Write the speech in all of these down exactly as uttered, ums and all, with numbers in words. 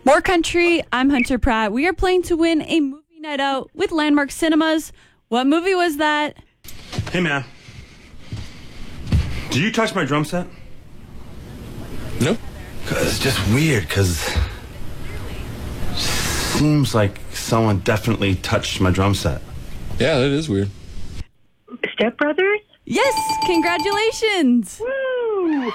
More Country, I'm Hunter Pratt. We are playing to win a movie night out with Landmark Cinemas. What movie was that? Hey, man. Did you touch my drum set? No. It's just weird, because seems like someone definitely touched my drum set. Yeah, that is weird. Step Brothers? Yes, congratulations. Woo!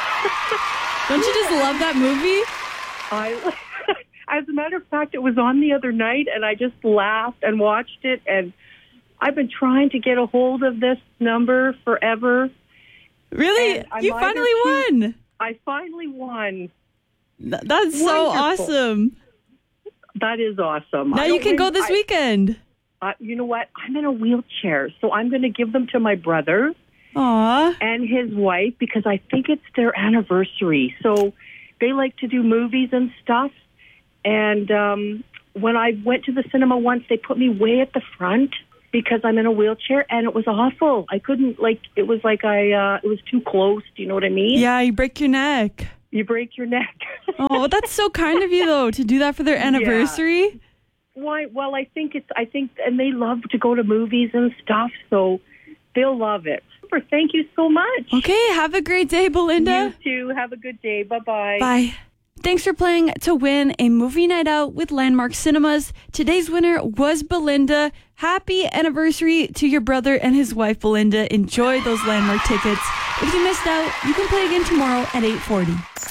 Don't you just love that movie? I, as a matter of fact, it was on the other night, and I just laughed and watched it, and I've been trying to get a hold of this number forever. Really? You finally won. I finally won. Th- that's so Wonderful. awesome. That is awesome. Now I you don't can go win- this I- weekend. Uh, you know what? I'm in a wheelchair, so I'm going to give them to my brother Aw. and his wife because I think it's their anniversary. So they like to do movies and stuff. And um, when I went to the cinema once, they put me way at the front because I'm in a wheelchair, and it was awful. I couldn't, like, it was like I, uh, it was too close. Do you know what I mean? Yeah, you break your neck. You break your neck. Oh, that's so kind of you, though, to do that for their anniversary. Why? Well, I think it's, I think, and they love to go to movies and stuff, so they'll love it. Super. Thank you so much. Okay, have a great day, Belinda. You too. Have a good day. Bye-bye. Bye. Thanks for playing to win a movie night out with Landmark Cinemas. Today's winner was Belinda. Happy anniversary to your brother and his wife, Belinda. Enjoy those Landmark tickets. If you missed out, you can play again tomorrow at eight forty.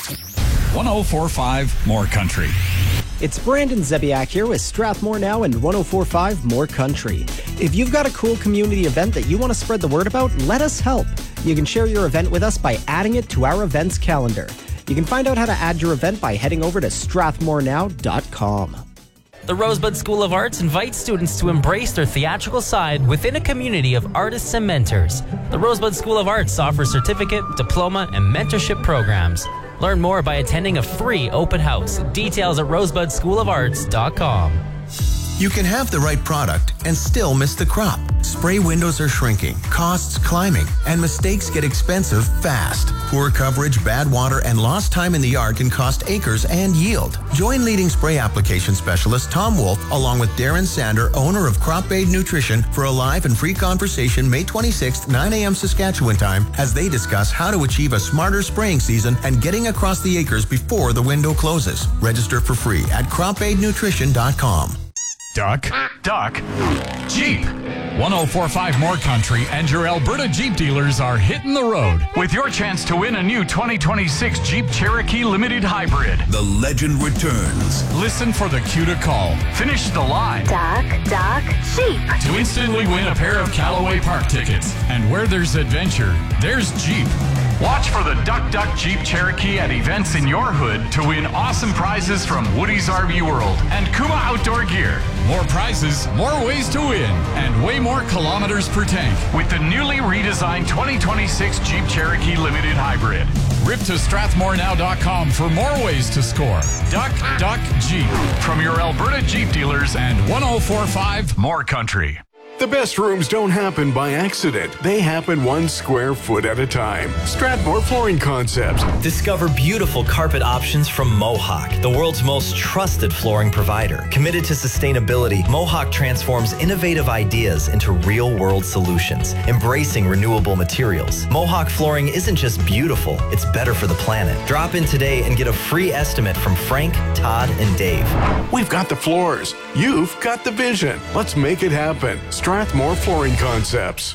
one oh four point five More Country. It's Brandon Zebiak here with Strathmore Now and one oh four point five More Country. If you've got a cool community event that you want to spread the word about, let us help. You can share your event with us by adding it to our events calendar. You can find out how to add your event by heading over to strathmore now dot com. The Rosebud School of Arts invites students to embrace their theatrical side within a community of artists and mentors. The Rosebud School of Arts offers certificate, diploma, and mentorship programs. Learn more by attending a free open house. Details at rosebud school of arts dot com. You can have the right product and still miss the crop. Spray windows are shrinking, costs climbing, and mistakes get expensive fast. Poor coverage, bad water, and lost time in the yard can cost acres and yield. Join leading spray application specialist Tom Wolf along with Darren Sander, owner of Crop Aid Nutrition, for a live and free conversation May twenty-sixth, nine a.m. Saskatchewan time, as they discuss how to achieve a smarter spraying season and getting across the acres before the window closes. Register for free at crop aid nutrition dot com. Duck, duck, Jeep. one oh four point five More Country and your Alberta Jeep dealers are hitting the road with your chance to win a new twenty twenty-six Jeep Cherokee Limited Hybrid. The legend returns. Listen for the cue to call. Finish the line. Duck, duck, Jeep. To instantly win a pair of Callaway Park tickets. And where there's adventure, there's Jeep. Watch for the Duck Duck Jeep Cherokee at events in your hood to win awesome prizes from Woody's R V World and Kuma Outdoor Gear. More prizes, more ways to win, and way more kilometers per tank with the newly redesigned twenty twenty-six Jeep Cherokee Limited Hybrid. Rip to strathmore now dot com for more ways to score. Duck Duck Jeep from your Alberta Jeep dealers and one oh four point five More Country. The best rooms don't happen by accident. They happen one square foot at a time. Strathmore Flooring Concepts. Discover beautiful carpet options from Mohawk, the world's most trusted flooring provider. Committed to sustainability, Mohawk transforms innovative ideas into real-world solutions, embracing renewable materials. Mohawk flooring isn't just beautiful, it's better for the planet. Drop in today and get a free estimate from Frank, Todd, and Dave. We've got the floors. You've got the vision. Let's make it happen. Strathmore Flooring Concepts.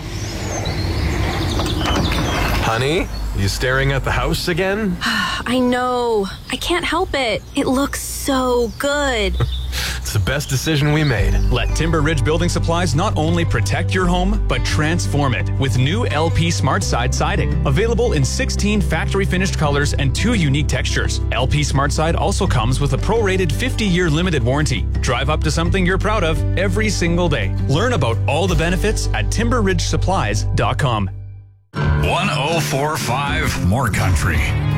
Honey, you staring at the house again? I know. I can't help it. It looks so good. It's the best decision we made. Let Timber Ridge Building Supplies not only protect your home, but transform it with new L P Smart Side siding. Available in sixteen factory finished colors and two unique textures. L P Smart Side also comes with a prorated fifty-year limited warranty. Drive up to something you're proud of every single day. Learn about all the benefits at timber ridge supplies dot com. one oh four point five More Country.